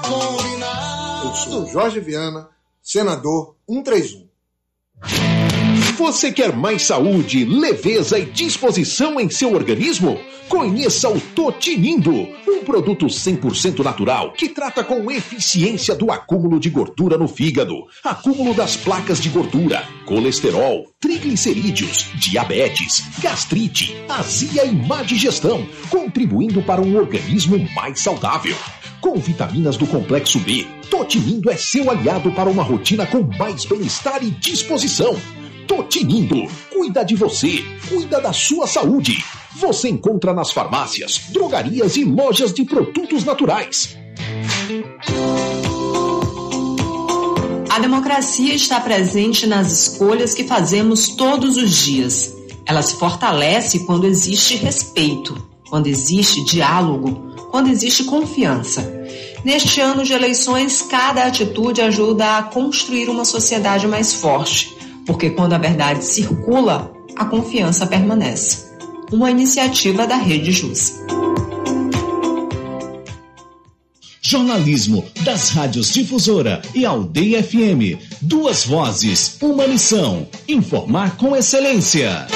Eu sou Jorge Viana, senador 131. Você quer mais saúde, leveza e disposição em seu organismo? Conheça o Totinindo, um produto 100% natural que trata com eficiência do acúmulo de gordura no fígado, acúmulo das placas de gordura, colesterol, triglicerídeos, diabetes, gastrite, azia e má digestão, contribuindo para um organismo mais saudável. Com vitaminas do complexo B, Totinindo é seu aliado para uma rotina com mais bem-estar e disposição. Totinindo, cuida de você, cuida da sua saúde. Você encontra nas farmácias, drogarias e lojas de produtos naturais. A democracia está presente nas escolhas que fazemos todos os dias. Ela se fortalece quando existe respeito, quando existe diálogo, quando existe confiança. Neste ano de eleições, cada atitude ajuda a construir uma sociedade mais forte. Porque quando a verdade circula, a confiança permanece. Uma iniciativa da Rede Jus. Jornalismo das rádios Difusora e Aldeia FM. Duas vozes, uma missão. Informar com excelência.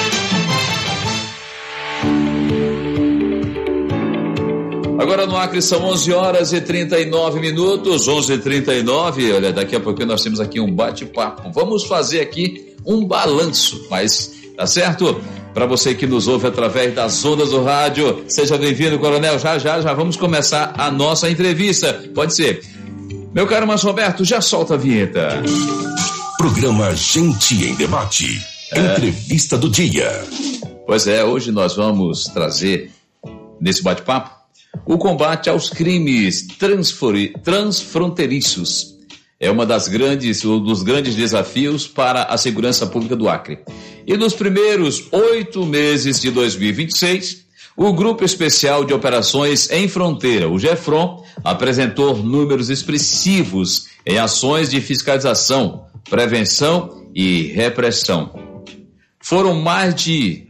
Agora no Acre são 11h39, 11h39, olha, daqui a pouquinho nós temos aqui um bate-papo. Vamos fazer aqui um balanço, mas tá certo? Para você que nos ouve através das ondas do rádio, seja bem-vindo, Coronel. Já vamos começar a nossa entrevista. Pode ser. Meu caro Márcio Roberto, já solta a vinheta. Programa Gente em Debate. Entrevista do dia. Pois é, hoje nós vamos trazer nesse bate-papo o combate aos crimes transfronteiriços. É um dos grandes desafios para a segurança pública do Acre. E nos primeiros 8 meses de 2026, o Grupo Especial de Operações em Fronteira, o GEFRON, apresentou números expressivos em ações de fiscalização, prevenção e repressão. Foram mais de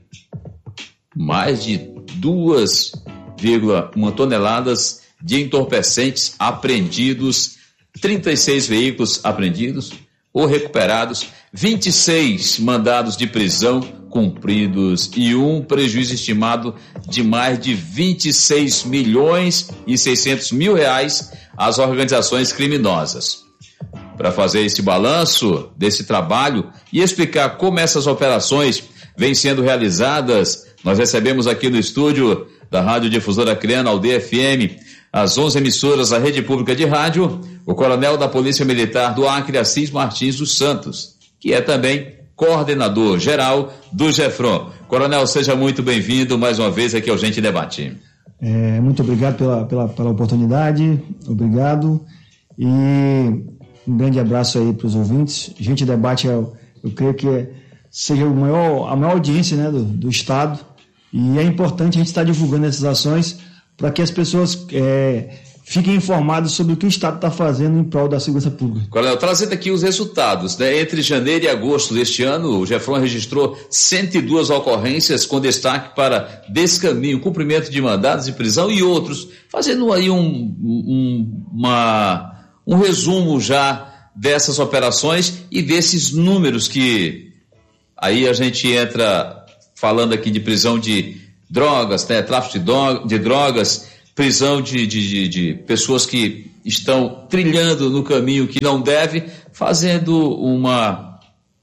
2,1 toneladas de entorpecentes apreendidos, 36 veículos apreendidos ou recuperados, 26 mandados de prisão cumpridos e um prejuízo estimado de mais de 26 milhões e 600 mil reais às organizações criminosas. Para fazer esse balanço desse trabalho e explicar como essas operações vêm sendo realizadas, nós recebemos aqui no estúdio da Rádio Difusora Acreana, Aldeia FM, as 11 emissoras da Rede Pública de Rádio, o coronel da Polícia Militar do Acre, Assis Martins dos Santos, que é também coordenador geral do GEFRON. Coronel, seja muito bem-vindo mais uma vez aqui ao Gente Debate. Muito obrigado pela oportunidade, obrigado, e um grande abraço aí para os ouvintes. Gente Debate, eu creio que seja a maior audiência, né, do Estado, e é importante a gente estar divulgando essas ações para que as pessoas fiquem informadas sobre o que o Estado está fazendo em prol da segurança pública. Coronel, trazendo aqui os resultados, né? Entre janeiro e agosto deste ano, o GEFRON registrou 102 ocorrências com destaque para descaminho, cumprimento de mandados de prisão e outros, fazendo aí um resumo já dessas operações e desses números que aí a gente entra falando aqui de prisão de drogas, né, tráfico de drogas, prisão de pessoas que estão trilhando no caminho que não deve, fazendo uma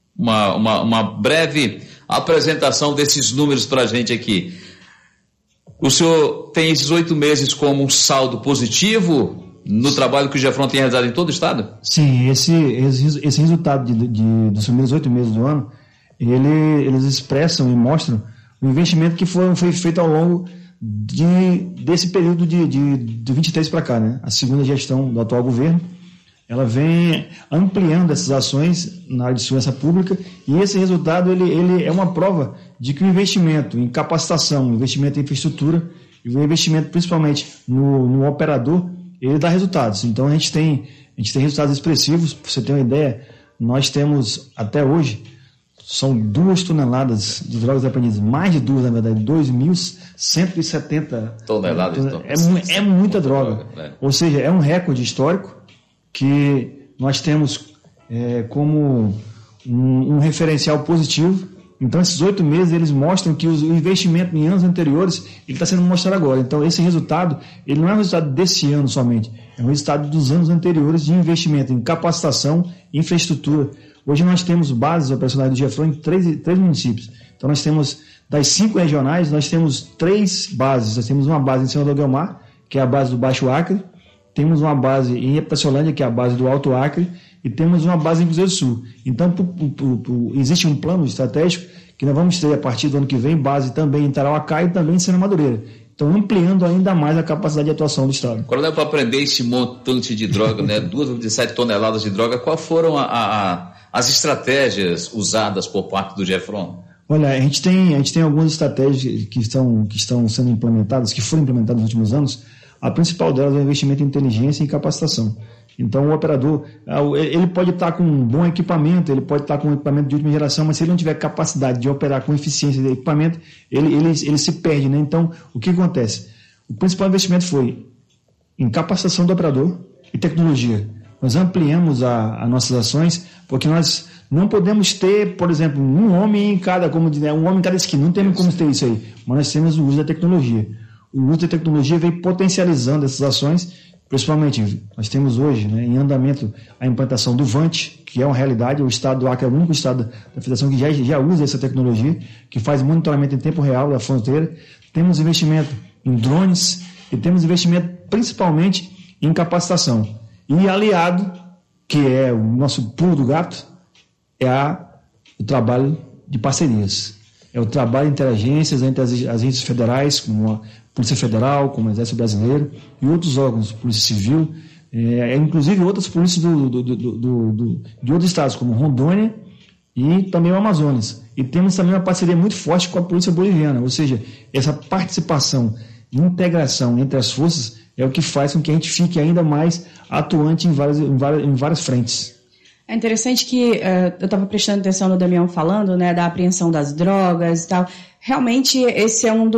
breve apresentação desses números para a gente aqui. O senhor tem esses 8 meses como um saldo positivo no trabalho que o GEFRON tem realizado em todo o estado? Sim, esse resultado dos primeiros 8 meses do ano, eles expressam e mostram o investimento que foi feito ao longo desse período de 23 para cá, né? A segunda gestão do atual governo, ela vem ampliando essas ações na área de segurança pública, e esse resultado ele é uma prova de que o investimento em capacitação, o investimento em infraestrutura e o investimento principalmente no operador, ele dá resultados. Então a gente tem resultados expressivos. Para você ter uma ideia, nós temos até hoje são 2 toneladas de drogas apreendidas, mais de 2, na verdade, 2.170 toneladas. É muita droga. Ou seja, é um recorde histórico que nós temos como um referencial positivo. Então, esses 8 meses, eles mostram que o investimento em anos anteriores, ele está sendo mostrado agora. Então, esse resultado, ele não é um resultado desse ano somente, é um resultado dos anos anteriores de investimento em capacitação e infraestrutura. Hoje nós temos bases operacionais do GEFRON em 3 municípios. Então, nós temos, das 5 regionais, nós temos 3 bases. Nós temos uma base em Senador Guilmar, que é a base do Baixo Acre, temos uma base em Epitaciolândia, que é a base do Alto Acre, e temos uma base em Cruzeiro do Sul. Então, existe um plano estratégico que nós vamos ter, a partir do ano que vem, base também em Tarauacá e também em Serra Madureira. Então, ampliando ainda mais a capacidade de atuação do Estado. Coronel, para prender esse montante de droga, né, 2,7 toneladas de droga, quais foram as estratégias usadas por parte do GEFRON? Olha, a gente tem algumas estratégias que estão sendo implementadas, que foram implementadas nos últimos anos. A principal delas é o investimento em inteligência e capacitação. Então, o operador, ele pode estar com um bom equipamento, ele pode estar com um equipamento de última geração, mas se ele não tiver capacidade de operar com eficiência de equipamento, ele se perde, né? Então, o que acontece? O principal investimento foi em capacitação do operador e tecnologia. Nós ampliamos as nossas ações, porque nós não podemos ter, por exemplo, um homem em cada esquina. Não temos como ter isso aí, mas nós temos o uso da tecnologia. O uso da tecnologia vem potencializando essas ações. Principalmente, nós temos hoje, né, em andamento a implantação do VANT, que é uma realidade. O estado do Acre é o único estado da federação que já usa essa tecnologia, que faz monitoramento em tempo real da fronteira. Temos investimento em drones e temos investimento principalmente em capacitação. E aliado, que é o nosso pulo do gato, o trabalho de parcerias. É o trabalho entre agências, entre as agências federais, como a Polícia Federal, como o Exército Brasileiro e outros órgãos, Polícia Civil, inclusive outras polícias de outros estados, como Rondônia e também o Amazonas. E temos também uma parceria muito forte com a Polícia Boliviana, ou seja, essa participação e integração entre as forças é o que faz com que a gente fique ainda mais atuante em várias frentes. É interessante que eu estava prestando atenção no Damião falando, né, da apreensão das drogas e tal. Realmente, esse é um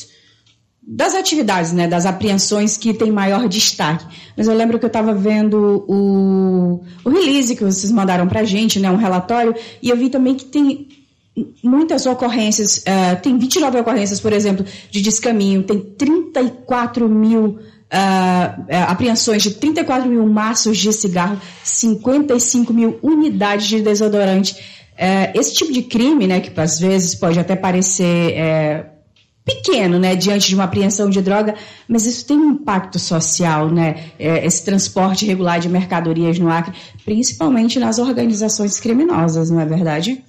das atividades, né, das apreensões que tem maior destaque. Mas eu lembro que eu estava vendo o release que vocês mandaram para a gente, né, um relatório, e eu vi também que tem muitas ocorrências, tem 29 ocorrências, por exemplo, de descaminho, tem 34 mil apreensões de 34 mil maços de cigarro, 55 mil unidades de desodorante. Esse tipo de crime, né, que às vezes pode até parecer pequeno, né, diante de uma apreensão de droga, mas isso tem um impacto social, né, esse transporte irregular de mercadorias no Acre, principalmente nas organizações criminosas, não é verdade?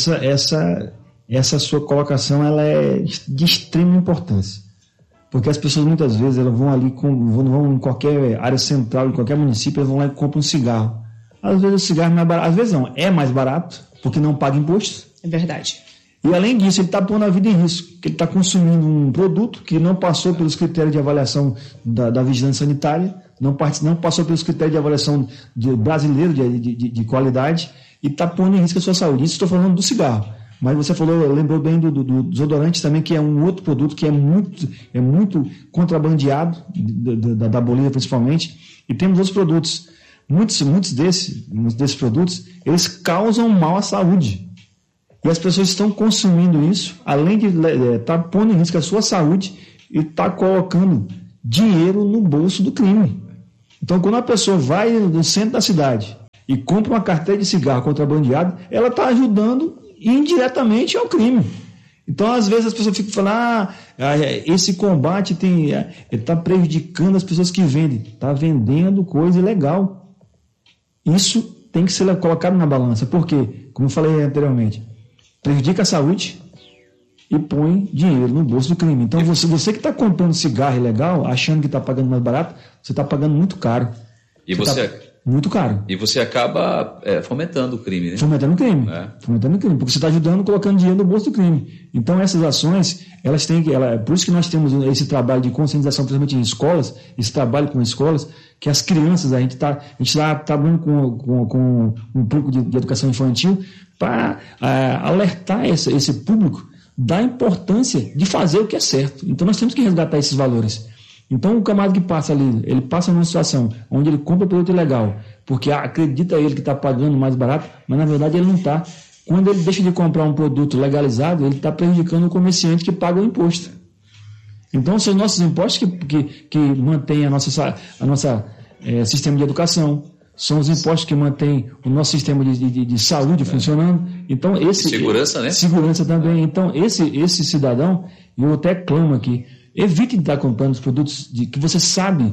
Essa sua colocação, ela é de extrema importância, porque as pessoas muitas vezes elas vão ali, vão em qualquer área central, em qualquer município, elas vão lá e compram um cigarro. Às vezes o cigarro não é barato, às vezes não, é mais barato, porque não paga imposto. É verdade. E além disso, ele está pondo a vida em risco, porque ele está consumindo um produto que não passou pelos critérios de avaliação da vigilância sanitária, não passou pelos critérios de avaliação brasileiro de qualidade, e está pondo em risco a sua saúde. Isso estou falando do cigarro. Mas você lembrou bem do desodorante também, que é um outro produto que é muito contrabandeado, da Bolívia principalmente, e temos outros produtos. Muitos desses produtos, eles causam mal à saúde. E as pessoas estão consumindo isso, além de estar pondo em risco a sua saúde e estar colocando dinheiro no bolso do crime. Então, quando a pessoa vai no centro da cidade e compra uma carteira de cigarro contrabandeado, ela está ajudando indiretamente ao crime. Então, às vezes, as pessoas ficam falando, esse combate está prejudicando as pessoas que vendem. Está vendendo coisa ilegal. Isso tem que ser colocado na balança. Por quê? Como eu falei anteriormente, prejudica a saúde e põe dinheiro no bolso do crime. Então, você que está comprando cigarro ilegal, achando que está pagando mais barato, você está pagando muito caro. Muito caro. E você acaba fomentando o crime, né? Fomentando o crime. Porque você está ajudando, colocando dinheiro no bolso do crime. Então, essas ações, por isso que nós temos esse trabalho de conscientização, principalmente em escolas, esse trabalho com escolas, que as crianças, a gente está trabalhando com um público de educação infantil para alertar esse público da importância de fazer o que é certo. Então nós temos que resgatar esses valores. Então o camarada que passa ali, ele passa numa situação onde ele compra produto ilegal, porque acredita ele que está pagando mais barato, mas na verdade ele não está. Quando ele deixa de comprar um produto legalizado, ele está prejudicando o comerciante que paga o imposto. Então são os nossos impostos que mantêm a nossa sistema de educação, são os impostos que mantêm o nosso sistema de saúde funcionando. Então, segurança, né? Segurança também. Então, esse cidadão, eu até clamo aqui, evite de estar comprando os produtos que você sabe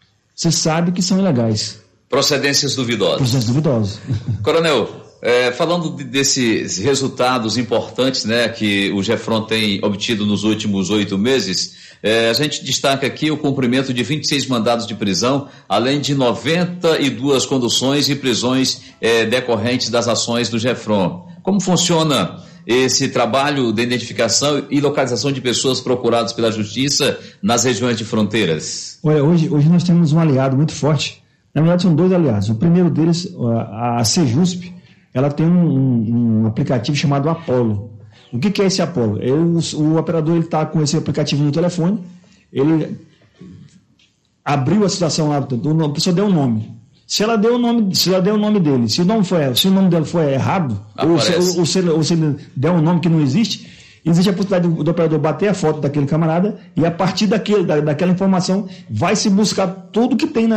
que são ilegais. Procedências duvidosas. Coronel, falando desses resultados importantes, né, que o Gefron tem obtido nos últimos 8 meses, a gente destaca aqui o cumprimento de 26 mandados de prisão, além de 92 conduções e prisões decorrentes das ações do Gefron. Como funciona esse trabalho de identificação e localização de pessoas procuradas pela Justiça nas regiões de fronteiras? Olha, hoje nós temos um aliado muito forte. Na verdade, são 2 aliados. O primeiro deles, a Sejusp, ela tem um aplicativo chamado Apollo. O que é esse Apollo? O operador está com esse aplicativo no telefone, ele abriu a situação lá, a pessoa deu um nome. Se ela deu o nome dele, se o nome dela for errado, ou se ele der um nome que não existe a possibilidade do operador bater a foto daquele camarada e a partir daquela informação vai se buscar tudo que tem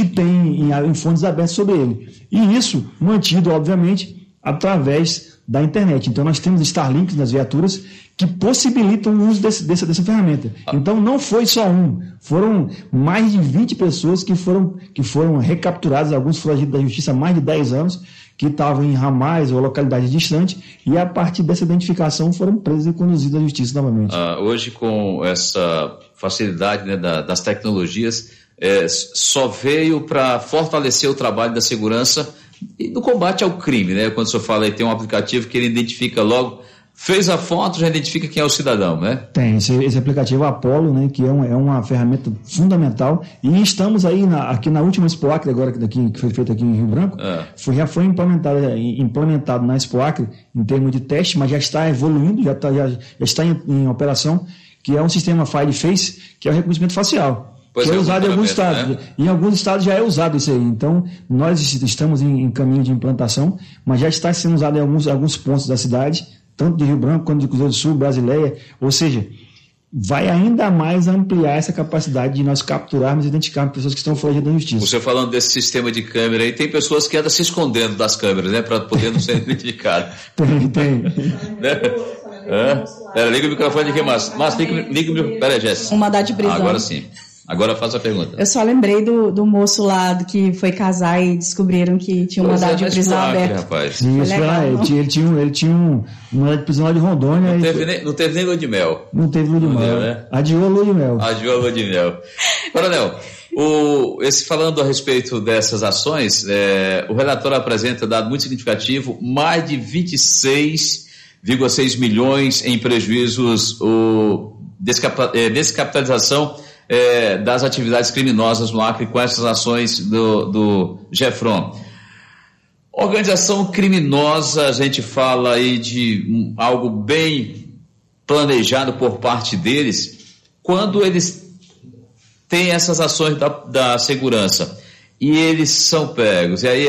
em fontes abertas sobre ele. E isso mantido, obviamente, através da internet. Então nós temos Starlinks nas viaturas que possibilitam o uso dessa ferramenta. Então não foi só foram mais de 20 pessoas que foram recapturadas, alguns foragidos da justiça há mais de 10 anos, que estavam em ramais ou localidades distantes, e a partir dessa identificação foram presos e conduzidos à justiça novamente. Hoje, com essa facilidade, né, das tecnologias, só veio para fortalecer o trabalho da segurança e do combate ao crime, né? Quando o senhor fala aí, tem um aplicativo que ele identifica logo, fez a foto, já identifica quem é o cidadão, né? Tem, esse aplicativo Apollo, né, que é uma ferramenta fundamental, e estamos aí aqui na última Expo Acre, agora que foi feita aqui em Rio Branco, já foi implementado na Expo Acre em termos de teste, mas já está evoluindo, já está em operação, que é um sistema Fire Face, que é o reconhecimento facial. Que é usado em alguns estados. Né? Em alguns estados já é usado isso aí. Então, nós estamos em caminho de implantação, mas já está sendo usado em alguns pontos da cidade, tanto de Rio Branco quanto de Cruzeiro do Sul, Brasileia. Ou seja, vai ainda mais ampliar essa capacidade de nós capturarmos e identificarmos pessoas que estão foragidas da justiça. Você falando desse sistema de câmera aí, tem pessoas que andam se escondendo das câmeras, né? Para poder não ser identificado. Tem. Pera, liga o microfone de quem mais? Liga o microfone. Pera, Jéssica. Um mandado de prisão. Agora sim. Agora faça a pergunta. Eu só lembrei do moço lá que foi casar e descobriram que tinha um mandado de prisão aberto. Rapaz. Ele tinha um mandado de prisão lá de Rondônia. Não teve nem lua de mel. Não teve lua de mel, né? Adiou a lua de mel. Coronel, falando a respeito dessas ações, o relatório apresenta dado muito significativo, mais de 26,6 milhões em prejuízos, descapitalização das atividades criminosas no Acre com essas ações do Gefron. Organização criminosa, a gente fala aí de algo bem planejado por parte deles, quando eles têm essas ações da segurança e eles são pegos, e aí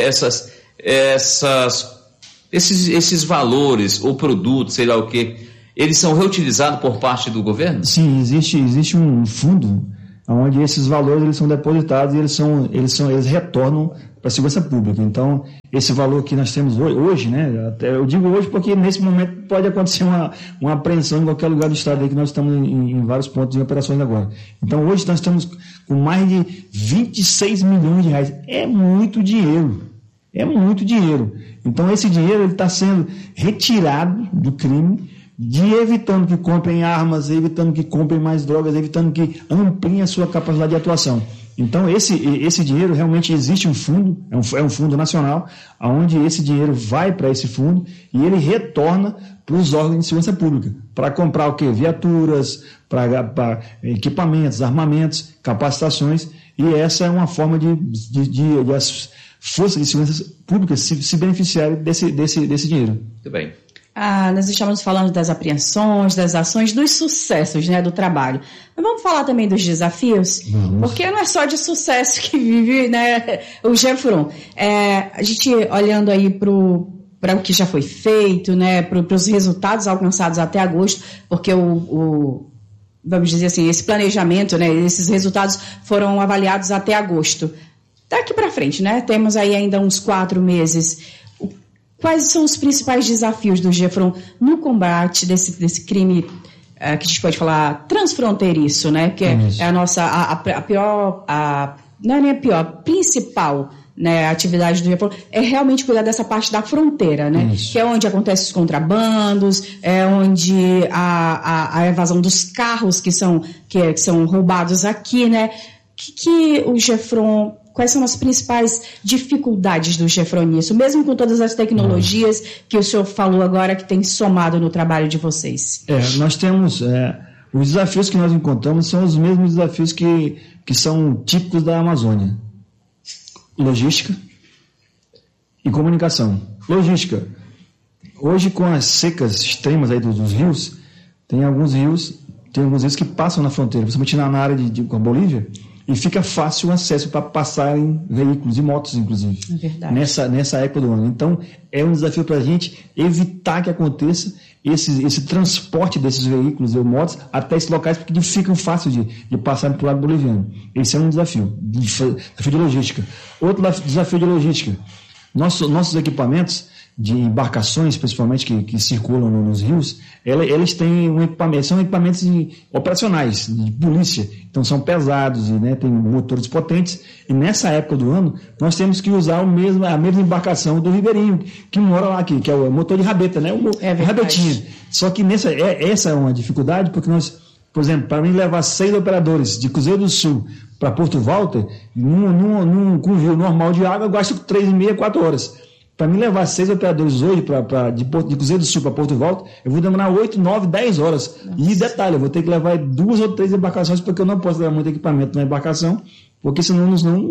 esses valores ou produtos, sei lá o que, eles são reutilizados por parte do governo? Sim, existe um fundo onde esses valores eles são depositados e eles retornam para a segurança pública. Então, esse valor que nós temos hoje, né? Até eu digo hoje porque nesse momento pode acontecer uma apreensão em qualquer lugar do estado aí, que nós estamos em vários pontos de operações agora. Então, hoje nós estamos com mais de 26 milhões de reais. É muito dinheiro. Então, esse dinheiro está sendo retirado do crime, evitando que comprem armas, evitando que comprem mais drogas, evitando que ampliem a sua capacidade de atuação. Então, esse dinheiro, realmente existe um fundo, é um fundo nacional, onde esse dinheiro vai para esse fundo e ele retorna para os órgãos de segurança pública, para comprar o quê? Viaturas, para equipamentos, armamentos, capacitações. e essa é uma forma de as forças de segurança públicas se beneficiarem desse dinheiro. Muito bem. Nós estamos falando das apreensões, das ações, dos sucessos, né, do trabalho. Mas vamos falar também dos desafios? Porque não é só de sucesso que vive, né, o GEFRON. A gente olhando aí para o que já foi feito, né, para os resultados alcançados até agosto, porque vamos dizer assim, esse planejamento, né, esses resultados foram avaliados até agosto. Daqui para frente, né, temos aí ainda uns 4 meses. Quais são os principais desafios do GEFRON no combate desse crime que a gente pode falar transfronteiriço, né? Que é a nossa, a pior, não é nem a pior, principal, né, atividade do GEFRON é realmente cuidar dessa parte da fronteira, né? Que é onde acontecem os contrabandos, é onde a evasão dos carros que são roubados aqui, né? Que o GEFRON... Quais são as principais dificuldades do GEFRON nisso, mesmo com todas as tecnologias que o senhor falou agora que tem somado no trabalho de vocês? Nós temos... os desafios que nós encontramos são os mesmos desafios que são típicos da Amazônia. Logística e comunicação. Logística. Hoje, com as secas extremas aí dos rios, tem alguns rios que passam na fronteira, principalmente na área com a Bolívia, e fica fácil o acesso para passarem veículos e motos, inclusive, nessa época do ano. Então, é um desafio para a gente evitar que aconteça esse transporte desses veículos e motos até esses locais, porque ficam fácil de passar para o lado boliviano. Esse é um desafio de logística. Outro desafio de logística, nossos equipamentos de embarcações, principalmente que circulam nos rios, eles têm são equipamentos operacionais, de polícia, então são pesados e, né, tem motores potentes, e nessa época do ano nós temos que usar a mesma embarcação do ribeirinho, que mora lá aqui, que é o motor de rabeta, né, o rabetinha. Só que essa é uma dificuldade, porque nós, por exemplo, para mim levar 6 operadores de Cruzeiro do Sul para Porto Walter, com um rio normal de água, eu gasto 3,5, 4 horas. Para mim levar 6 operadores hoje de Cruzeiro do Sul para Porto Volta, eu vou demorar 8, 9, 10 horas. Nossa. E detalhe, eu vou ter que levar 2 ou 3 embarcações, porque eu não posso levar muito equipamento na embarcação, porque senão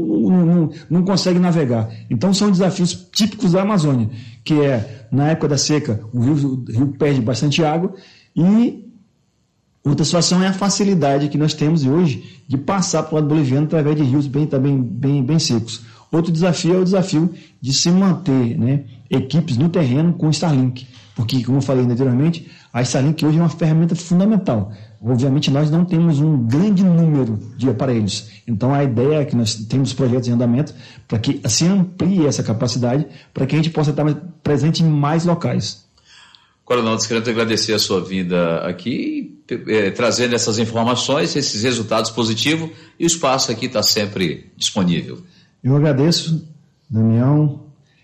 não consegue navegar. Então são desafios típicos da Amazônia, que na época da seca, o rio perde bastante água, e outra situação é a facilidade que nós temos hoje de passar para o lado boliviano através de rios bem secos. Outro desafio é o desafio de se manter, né, equipes no terreno com Starlink, porque, como eu falei anteriormente, a Starlink hoje é uma ferramenta fundamental. Obviamente, nós não temos um grande número de aparelhos, então a ideia é que nós temos projetos em andamento para que se amplie essa capacidade, para que a gente possa estar presente em mais locais. Coronel, quero agradecer a sua vinda aqui, trazendo essas informações, esses resultados positivos, e o espaço aqui está sempre disponível. Eu agradeço, Damião,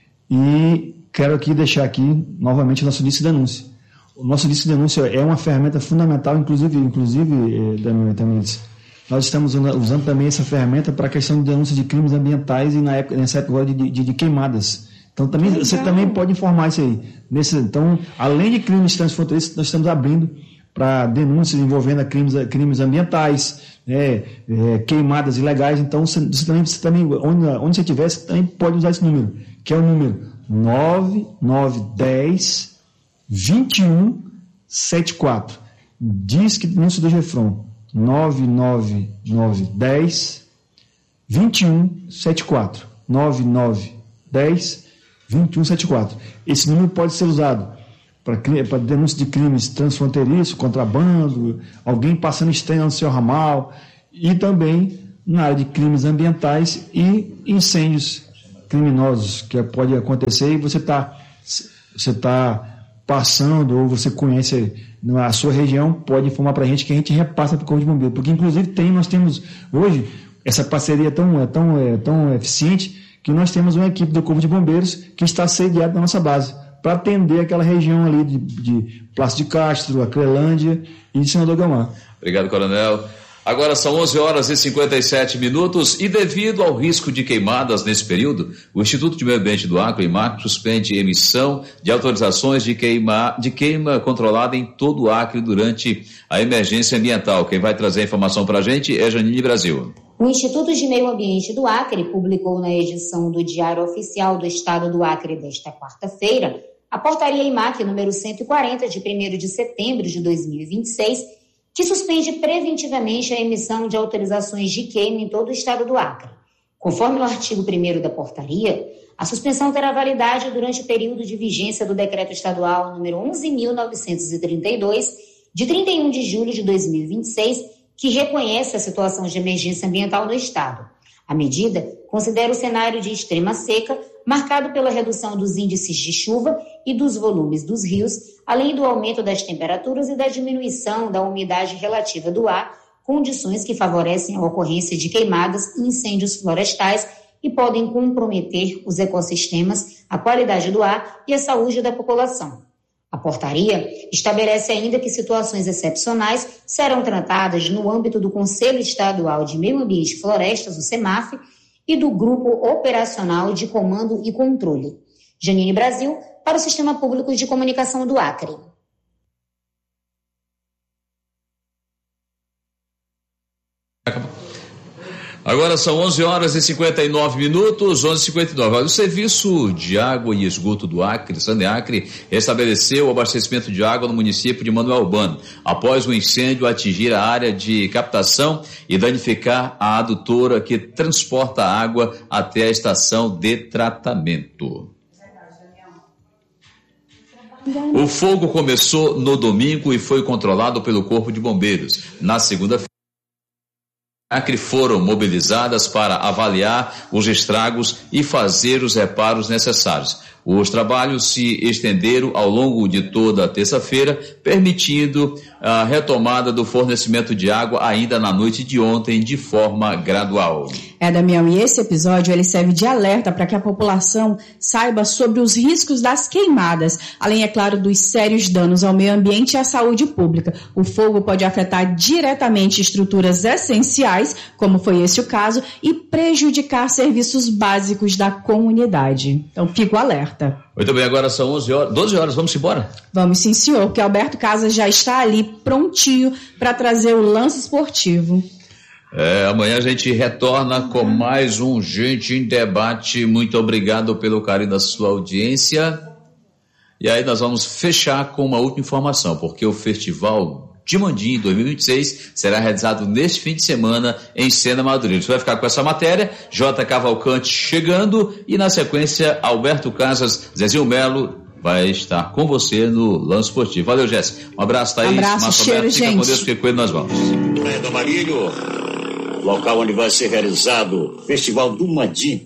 e quero aqui deixar aqui novamente o nosso disco de denúncia. O nosso disco de denúncia é uma ferramenta fundamental, inclusive Damião e Tamires, nós estamos usando também essa ferramenta para a questão de denúncia de crimes ambientais e nessa época de queimadas. Então você também pode informar isso aí. Então, além de crimes transfronteiriços, nós estamos abrindo para denúncias envolvendo crimes ambientais, queimadas ilegais. Então, você também onde você estiver, você também pode usar esse número, que é o número 9910 2174. Diz que denúncia do GEFRON 99910 2174. 9910 2174. Esse número pode ser usado para denúncia de crimes transfronteiriços, contrabando, alguém passando estranho no seu ramal, e também na área de crimes ambientais e incêndios criminosos que pode acontecer e você está passando ou você conhece a sua região, pode informar para a gente que a gente repassa para o Corpo de Bombeiros, porque inclusive nós temos hoje essa parceria tão eficiente que nós temos uma equipe do Corpo de Bombeiros que está sediada na nossa base para atender aquela região ali de Plácido de Castro, Acrelândia e de Senador Guiomar. Obrigado, Coronel. Agora são 11h57 e devido ao risco de queimadas nesse período, o Instituto de Meio Ambiente do Acre, IMACRE, suspende emissão de autorizações de queima controlada em todo o Acre durante a emergência ambiental. Quem vai trazer a informação para a gente é Janine Brasil. O Instituto de Meio Ambiente do Acre publicou na edição do Diário Oficial do Estado do Acre desta quarta-feira a Portaria IMAC número 140, de 1º de setembro de 2026, que suspende preventivamente a emissão de autorizações de queima em todo o Estado do Acre. Conforme o artigo 1º da portaria, a suspensão terá validade durante o período de vigência do Decreto Estadual número 11.932, de 31 de julho de 2026, que reconhece a situação de emergência ambiental no Estado. A medida considera o cenário de extrema seca, marcado pela redução dos índices de chuva e dos volumes dos rios, além do aumento das temperaturas e da diminuição da umidade relativa do ar, condições que favorecem a ocorrência de queimadas e incêndios florestais e podem comprometer os ecossistemas, a qualidade do ar e a saúde da população. A portaria estabelece ainda que situações excepcionais serão tratadas no âmbito do Conselho Estadual de Meio Ambiente e Florestas, o CEMAF, e do Grupo Operacional de Comando e Controle. Janine Brasil, para o Sistema Público de Comunicação do Acre. Agora são 11h59, 11h59. O Serviço de Água e Esgoto do Acre, Saneacre, estabeleceu o abastecimento de água no município de Manoel Urbano, após o incêndio atingir a área de captação e danificar a adutora que transporta a água até a estação de tratamento. O fogo começou no domingo e foi controlado pelo Corpo de Bombeiros. Na segunda-feira, Acre foram mobilizadas para avaliar os estragos e fazer os reparos necessários. Os trabalhos se estenderam ao longo de toda a terça-feira, permitindo a retomada do fornecimento de água ainda na noite de ontem de forma gradual. Damião, e esse episódio ele serve de alerta para que a população saiba sobre os riscos das queimadas, além, é claro, dos sérios danos ao meio ambiente e à saúde pública. O fogo pode afetar diretamente estruturas essenciais, como foi esse o caso, e prejudicar serviços básicos da comunidade. Então, fica o alerta. Muito bem, agora são 12 horas, vamos embora? Vamos sim, senhor, porque Alberto Casas já está ali prontinho para trazer o lance esportivo. Amanhã a gente retorna com mais um Gente em Debate. Muito obrigado pelo carinho da sua audiência. E aí nós vamos fechar com uma última informação, porque o Festival de Mandim 2026 será realizado neste fim de semana em Sena Madureira. Você vai ficar com essa matéria, J. Cavalcante chegando e na sequência Alberto Casas, Zezinho Melo vai estar com você no Lance Esportivo. Valeu, Jéssica. Um abraço, Thaís. Abraço, cheiro, fica gente. Com Deus, fica com ele, nós vamos. Praia do Amarilho, local onde vai ser realizado o Festival do Mandim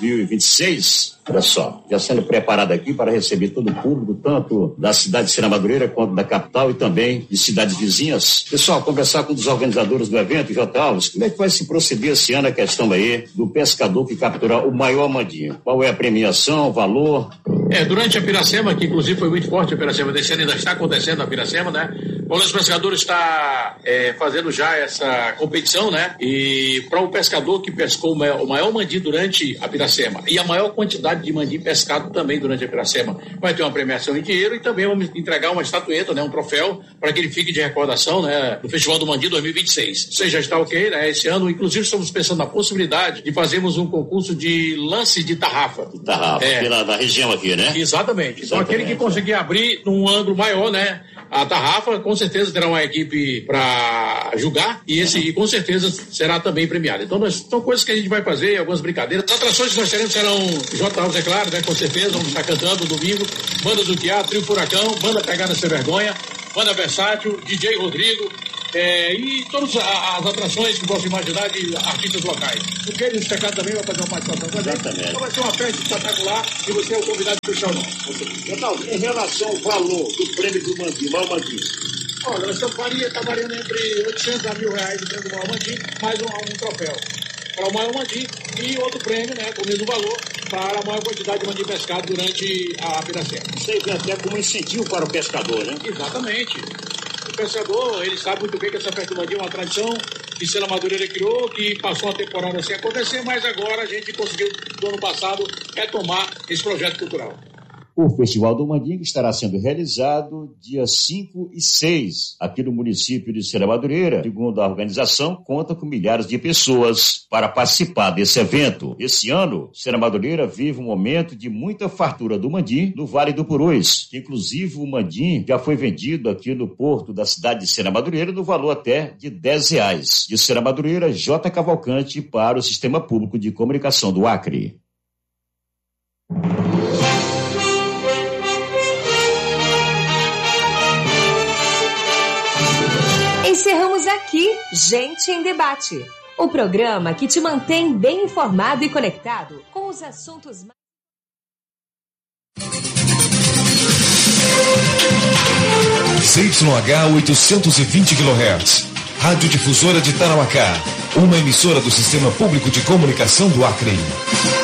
2026. Olha só, já sendo preparado aqui para receber todo o público, tanto da cidade de Sena Madureira quanto da capital e também de cidades vizinhas. Pessoal, conversar com um dos organizadores do evento, J. Alves, como é que vai se proceder esse ano a questão aí do pescador que capturar o maior mandinho? Qual é a premiação, o valor? Durante a Piracema, que inclusive foi muito forte a Piracema desse ano, ainda está acontecendo a Piracema, né? O Lance Pescador está fazendo já essa competição, né? E para o pescador que pescou o maior mandim durante a Piracema e a maior quantidade de mandim pescado também durante a Piracema, vai ter uma premiação em dinheiro e também vamos entregar uma estatueta, né? Um troféu para que ele fique de recordação, né? Do Festival do Mandim 2026. Você já está ok, né? Esse ano, inclusive, estamos pensando na possibilidade de fazermos um concurso de lance de tarrafa. Tarrafa, na região aqui, né? Exatamente. Então aquele que conseguir abrir num ângulo maior, né? A tarrafa, com certeza terá uma equipe para julgar e com certeza será também premiado. Então são coisas que a gente vai fazer, algumas brincadeiras. As atrações que nós teremos serão J. Alves, é claro, né? Com certeza, vamos estar cantando no domingo. Banda do Teatro, Trio Furacão, Banda Pegada Sem Vergonha, Banda Versátil, DJ Rodrigo, e todas as atrações que posso imaginar de artistas locais. O que eles pecaram também vai fazer uma participação com a gente. Então vai ser uma festa espetacular e você é o convidado especial nosso. Em relação ao valor do prêmio do Mandim, maior Mandim. Olha, nós estamos variando entre 800 a R$1.000 o prêmio do maior Mandim, mais um troféu para o maior mandim e outro prêmio, né, com o mesmo valor, para a maior quantidade de mandim pescado durante a Piracema. Isso aí vem até como incentivo para o pescador, né? Exatamente. O pescador, ele sabe muito bem que essa festa do mandim é uma tradição que Sena Madureira criou, que passou uma temporada sem acontecer, mas agora a gente conseguiu, do ano passado, retomar esse projeto cultural. O Festival do Mandinga estará sendo realizado dia 5 e 6 aqui no município de Serra Madureira. Segundo a organização, conta com milhares de pessoas para participar desse evento. Esse ano, Serra Madureira vive um momento de muita fartura do mandim no Vale do Purus. Inclusive, o mandim já foi vendido aqui no porto da cidade de Serra Madureira no valor até de R$10. De Serra Madureira, J. Cavalcante para o Sistema Público de Comunicação do Acre. Encerramos aqui Gente em Debate, o programa que te mantém bem informado e conectado com os assuntos mais... ZYH 820 kHz, Rádio Difusora de Tarauacá, uma emissora do Sistema Público de Comunicação do Acre.